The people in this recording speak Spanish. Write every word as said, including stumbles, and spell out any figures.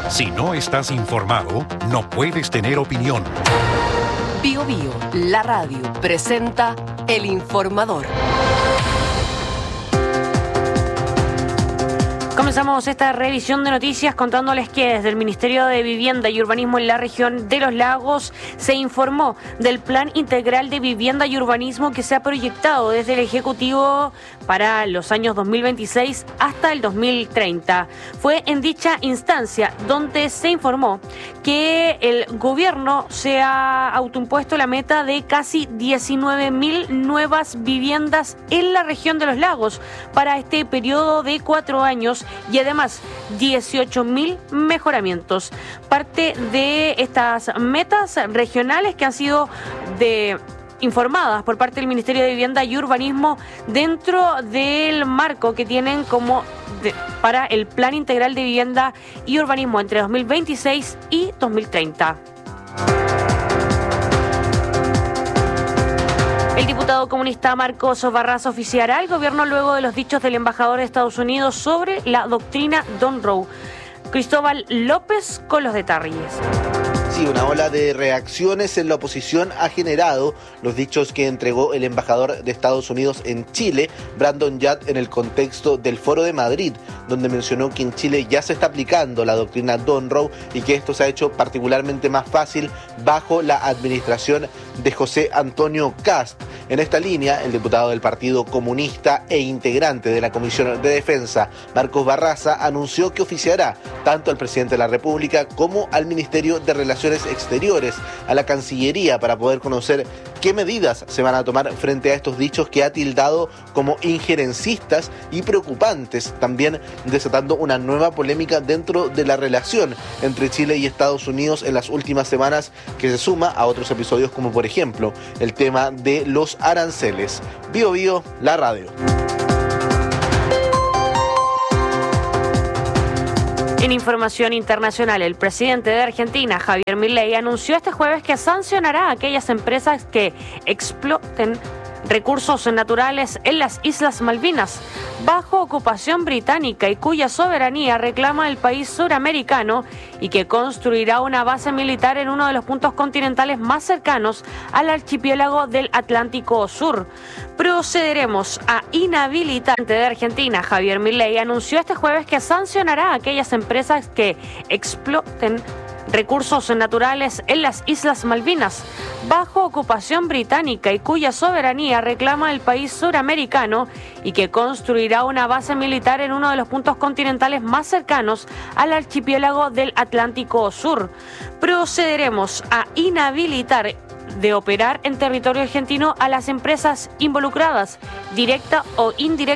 Si no estás informado, no puedes tener opinión. Bio Bio, la radio, presenta El Informador. Comenzamos esta revisión de noticias contándoles que desde el Ministerio de Vivienda y Urbanismo en la región de Los Lagos se informó del Plan Integral de Vivienda y Urbanismo que se ha proyectado desde el Ejecutivo para los años dos mil veintiséis hasta el dos mil treinta. Fue en dicha instancia donde se informó que el gobierno se ha autoimpuesto la meta de casi diecinueve mil nuevas viviendas en la región de Los Lagos para este periodo de cuatro años y además dieciocho mil mejoramientos. Parte de estas metas regionales que han sido de... informadas por parte del Ministerio de Vivienda y Urbanismo dentro del marco que tienen como de, para el Plan Integral de Vivienda y Urbanismo entre dos mil veintiséis y dos mil treinta. El diputado comunista Marcos Barraza oficiará al gobierno luego de los dichos del embajador de Estados Unidos sobre la doctrina Monroe. Cristóbal López con los detalles. Sí, una ola de reacciones en la oposición ha generado los dichos que entregó el embajador de Estados Unidos en Chile, Brandon Yard, en el contexto del Foro de Madrid, donde mencionó que en Chile ya se está aplicando la doctrina Monroe y que esto se ha hecho particularmente más fácil bajo la administración de José Antonio Kast. En esta línea, el diputado del Partido Comunista e integrante de la Comisión de Defensa, Marcos Barraza, anunció que oficiará tanto al presidente de la República como al Ministerio de Relaciones Exteriores, a la Cancillería, para poder conocer qué medidas se van a tomar frente a estos dichos que ha tildado como injerencistas y preocupantes, también desatando una nueva polémica dentro de la relación entre Chile y Estados Unidos en las últimas semanas, que se suma a otros episodios como por ejemplo el tema de los aranceles. Bio Bio, la radio. En información internacional, el presidente de Argentina, Javier Milei, anunció este jueves que sancionará a aquellas empresas que exploten recursos naturales en las Islas Malvinas, bajo ocupación británica y cuya soberanía reclama el país suramericano, y que construirá una base militar en uno de los puntos continentales más cercanos al archipiélago del Atlántico Sur. Procederemos a inhabilitar. El presidente de Argentina, Javier Milei, anunció este jueves que sancionará a aquellas empresas que exploten recursos naturales en las Islas Malvinas, bajo ocupación británica y cuya soberanía reclama el país suramericano, y que construirá una base militar en uno de los puntos continentales más cercanos al archipiélago del Atlántico Sur. Procederemos a inhabilitar de operar en territorio argentino a las empresas involucradas, directa o indirecta.